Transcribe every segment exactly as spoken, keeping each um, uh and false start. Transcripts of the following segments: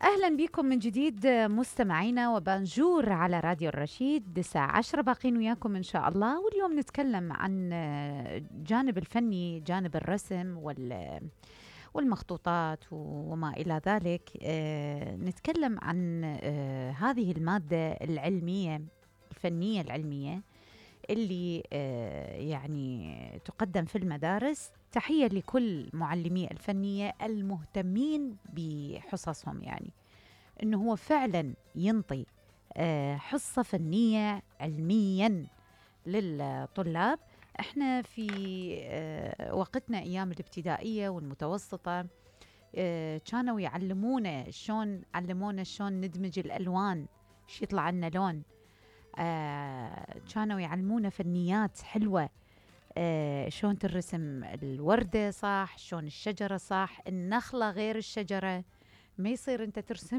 أهلا بكم من جديد مستمعينا وبنجور على راديو الرشيد. الساعة عشرة باقين وياكم إن شاء الله. واليوم نتكلم عن جانب الفني، جانب الرسم وال والمخطوطات وما إلى ذلك. آه، نتكلم عن آه، هذه المادة العلمية الفنية العلمية اللي آه، يعني تقدم في المدارس. تحية لكل معلمي الفنية المهتمين بحصصهم، يعني إنه هو فعلا ينطي آه، حصة فنية علميا للطلاب. احنا في آه، وقتنا ايام الابتدائيه والمتوسطه آه، كانوا يعلمونا شلون علمونا شلون ندمج الالوان، شي يطلع لنا لون. آه، كانوا يعلمونا فنيات حلوه، آه، شلون ترسم الورده صح، شلون الشجره صح، النخله غير الشجره. ما يصير انت ترسم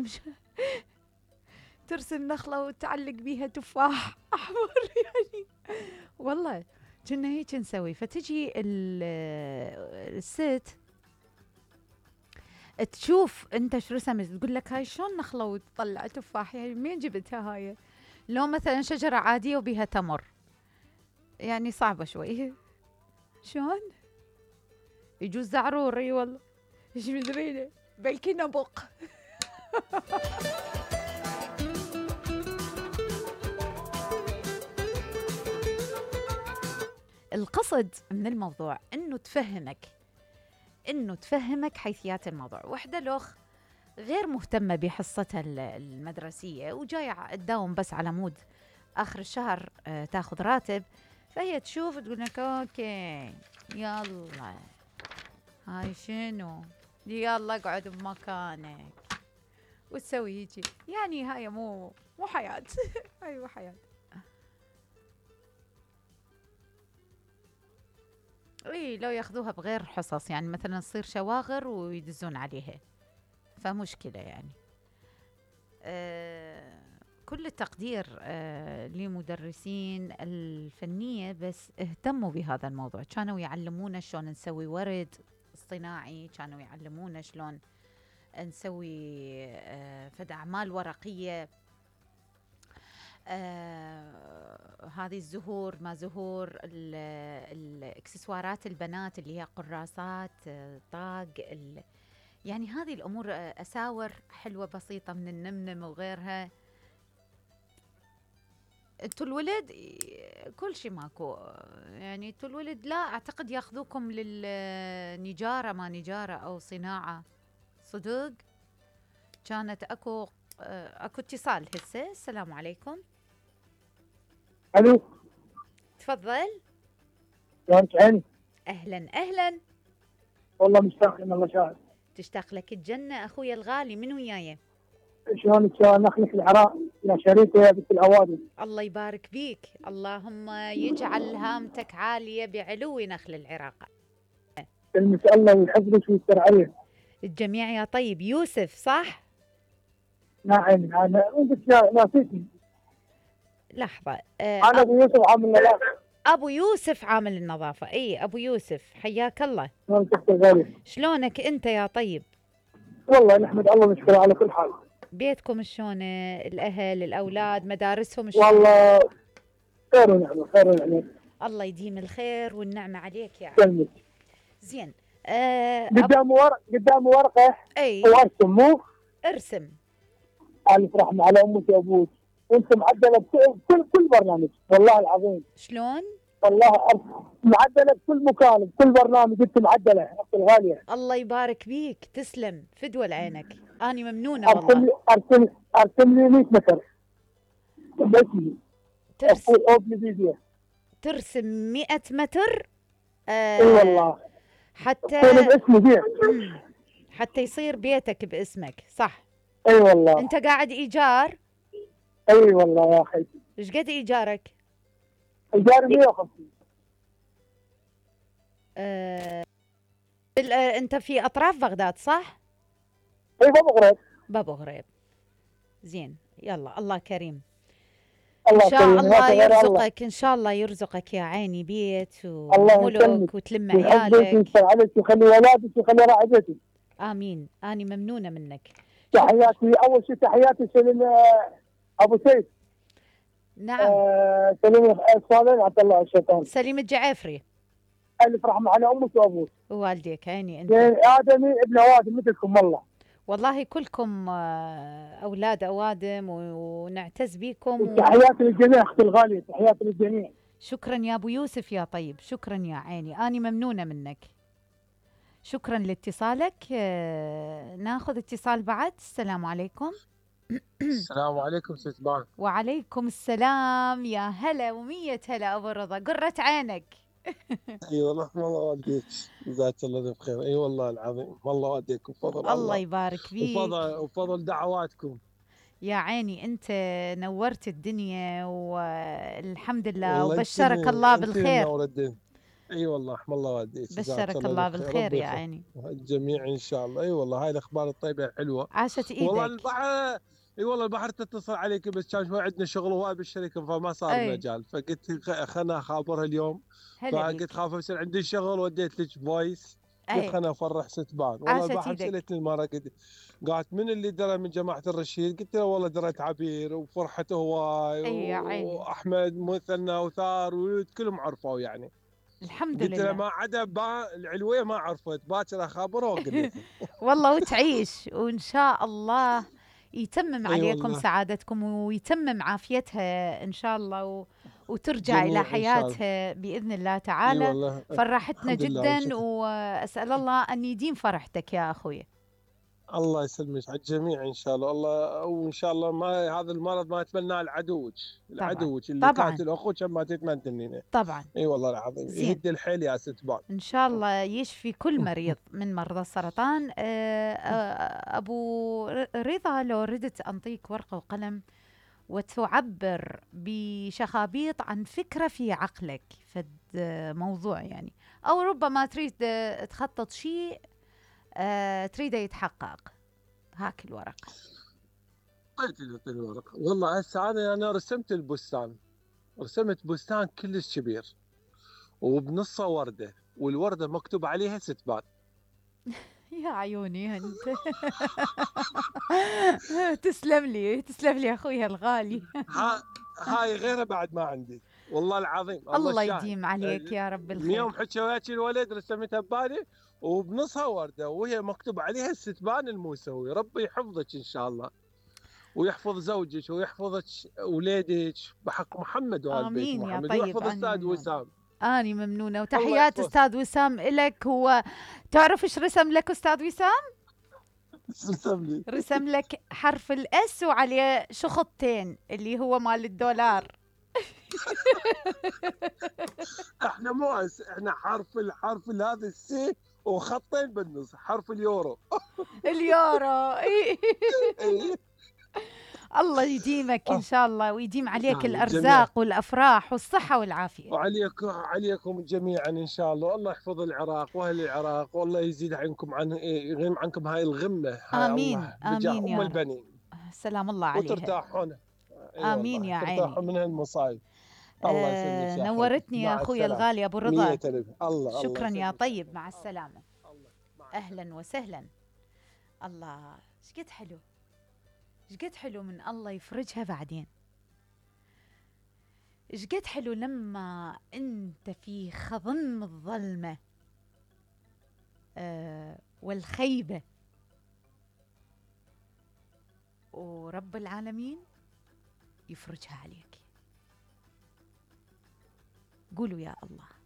ترسم نخله وتعلق بيها تفاح احمر يعني. والله كنا هيك نسوي. فتجي الست تشوف انت شو رسمت، تقول لك هاي شلون نخله وتطلع تفاح، يعني منين جبتها هاي؟ لو مثلا شجره عاديه وبيها تمر، يعني صعبه شوي. شلون يجوز زعرور؟ اي والله، ايش مدرينا، بلكي نبق. القصد من الموضوع انه تفهمك انه تفهمك حيثيات الموضوع. وحده لوخ غير مهتمة بحصتها المدرسية وجاية تداوم بس على مود آخر الشهر آه تاخذ راتب، فهي تشوف تقول لك أوكي يلا هاي شنو، يلا اقعد بمكانك وتسوي هيجي. يعني هاي مو مو حياة. هاي مو حياة. اي لو ياخذوها بغير حصص، يعني مثلا تصير شواغر ويدزون عليها، فمشكلة يعني. آه كل التقدير آه لمدرسين الفنية، بس اهتموا بهذا الموضوع. كانوا يعلمونا شلون نسوي ورد اصطناعي، كانوا يعلمونا شلون نسوي آه فد أعمال ورقية. آه هذه الزهور، ما زهور الاكسسوارات البنات اللي هي قراصات، آه طاق، يعني هذه الأمور. آه أساور حلوة بسيطة من النمنم وغيرها. انتو الولد كل شيء ماكو، يعني انتو الولد لا اعتقد ياخذوكم للنجارة، ما نجارة او صناعة. صدق كانت اكو اكو اتصال هسه. السلام عليكم. الو، تفضل. شلونك عيني؟ اهلا اهلا. والله مشتاق ان الله شاهد. تشتاق لك الجنة اخويا الغالي، من وياي؟ شلونك؟ نخلك العراء يا شريكه يا بنت الاوادم. الله يبارك بيك، اللهم يجعل هامتك عالية بعلو نخل العراق. كلمة الله ويحفظك ويستر عليك. الجميع يا طيب. يوسف صح؟ نعم انا انت ناسيتني. لحظة. آه انا ابو يوسف عامل نظافه. ابو يوسف عامل النظافة. اي ابو يوسف حياك الله. شلونك اختي الغاليه؟ شلونك انت يا طيب؟ والله نحمد الله ونشكره على كل حال. بيتكم شلون؟ الاهل، الاولاد، مدارسهم شلون؟ والله خير ونعمه، خير ونعمه. الله يديم الخير والنعمة عليك يا عم. كلمك زين. آه أب... قدام ورق قدام ورقه اي وارسم مو ارسم. الف رحمه على امك وابوك. وانت معدله بكل كل كل برنامج والله العظيم. شلون؟ والله معدله بكل مكان بكل برنامج انت معدله اختي الغاليه. الله يبارك بيك، تسلم فدوى لعينك، اني ممنونة ارسم والله. لي ارسم ارسم لي مية متر باسمي. ترس... اقول اوبن فيديو. ترسم مئة متر. آه اي والله حتى تكون باسمي بيع. مم. حتى يصير بيتك باسمك صح؟ اي والله. انت قاعد ايجار؟ اي والله يا اخي. ايش قد ايجارك؟ ايجار مية وخمسين. آه ال- آه، انت في اطراف بغداد صح؟ اي بابا غريب. بابو غريب. زين يلا الله كريم. الله ان شاء يسلمك. الله ما في غير الله. يرزقك، ان شاء الله يرزقك يا عيني بيت الله وملك يسلمك وتلم ويحفظك عيالك. ويستر عليك ويخلي ولادك ويخلي راعي بيتك. امين. اني ممنونة منك. تحياتي اول شيء تحياتي سليم آه، ابو سيف. نعم. آه سليم الصالح عبد الله الشيطان. سليم الجعافري. الف رحمه على امك وابوك. ووالديك عيني انت. زين ادمي ابن اوادم مثلكم والله. والله كلكم آه، اولاد اوادم و- ونعتز بيكم و... تحياتي للجميع اختي الغاليه، تحياتي للجميع. شكرا يا ابو يوسف يا طيب، شكرا يا عيني، اني ممنونه منك. شكرا لاتصالك. آه، ناخذ اتصال بعد. السلام عليكم. السلام عليكم ست بان. وعليكم السلام، يا هلا ومية هلا ابو رضا، قرة عينك. اي والله والله والديك جزاك الله بخير. اي والله العظيم والله والديك وفضل الله الله يبارك فيك. وفضل وفضل دعواتكم. يا عيني انت نورت الدنيا والحمد لله، والله وبشرك انت الله انت بالخير. منور الدين. اي والله رحم الله والديك جزاك بشرك الله الله بخير. بالخير ربي يا يخليك عيني. الجميع ان شاء الله. اي والله هاي الاخبار الطيبه الحلوه. عاشت والله ايدك. البحر اي والله البحر تتصل عليك بس كان شوي عندنا شغل هواي بالشركه فما صار اي مجال، فقلت خ- خلنا اخابرها اليوم. هلا فقلت بيك. خاف يصير عندي شغل وديت لك فويس. قلت اي خلنا افرح ستبان. والله عاشت البارحه ايدك. سالتني المره قلت قالت من اللي درى من جماعه الرشيد؟ قلت له والله دريت عبير وفرحته هواي اي يا عيني واحمد مثنى وثار وولد كلهم عرفوا يعني. الحمد قلت له لله. ما عدا با العلويه ما عرفت، باكر اخابرها واقول لكم. والله وتعيش وإن شاء الله يتمم اي عليكم والله سعادتكم ويتمم عافيتها إن شاء الله و... وترجع إلى جميع ان شاء الله. حياتها بإذن الله اي تعالى. والله فرحتنا الحمد لله جدا والشكر. وأسأل الله أن يديم فرحتك يا أخوي. الله يسلمك على الجميع ان شاء الله. الله وان شاء الله ما هذا المرض ما اتمناه العدوك طبعا العدوك اللي طبعا قاتل اخوك ما تتمنى. طبعا. اي والله العظيم زين يهد الحيل يا ستبان. إن شاء الله يشفي كل مريض من مرضى السرطان. آه، آه، أبو ر- رضا، لو ردت أنطيك ورقة وقلم وتعبر بشخابيط عن فكرة في عقلك، فد موضوع يعني، أو ربما تريد تخطط شيء آه، تريده يتحقق، هاك الورق. اعطيني الورق. والله هسه انا انا رسمت البستان، رسمت بستان كلش كبير وبنصه ورده، والورده مكتوب عليها ستبان. يا عيوني انت. تسلم لي تسلم لي يا اخوي الغالي. ها هاي غيرها بعد ما عندي والله العظيم. الله الله الشاهد. يديم عليك يا رب من الخير. يوم حكى وياك الولد رسمتها ببالي وبنصها ورده وهي مكتوب عليها الستبان الموسوي. ربي يحفظك ان شاء الله ويحفظ زوجك ويحفظك اولادك بحق محمد وال بيت امين يا محمد، طيب. ويحفظ اني استاذ ممنونه. وسام. اني ممنونه الله وتحيات يحفظ. استاذ وسام الك. هو تعرف ايش رسم لك استاذ وسام؟ تسلم لي. رسم لك حرف الاس وعليه شخطين اللي هو مال الدولار. احنا مو اس احنا حرف الحرف هذا السي وخطين بالنص حرف اليورو. اليورو. إي. اي الله يديمك ان شاء الله ويديم عليك يعني الجميع الارزاق والافراح والصحه والعافيه. وعليكم عليكم جميعا ان شاء الله. الله يحفظ العراق واهل العراق والله يزيد عنكم عن يغيم عنكم هاي الغمه. هاي امين الله بجاه امين ام يا رب. البنين سلام الله عليها. وترتاحون. اي امين والله يا ترتاحون عيني. من هالمصايب. الله يسلمك آه يا حبيبي نورتني يا مع اخوي السلامه. الغالي ابو مية رضا. ألف. الله الله شكرا يا يسلمك. طيب، مع السلامه. الله مع اهلا وسهلا. الله ايش قد حلو، ايش قد حلو من الله يفرجها بعدين. ايش قد حلو لما انت في خضم الظلمه آه والخيبه ورب العالمين يفرجها عليك. قولوا يا الله.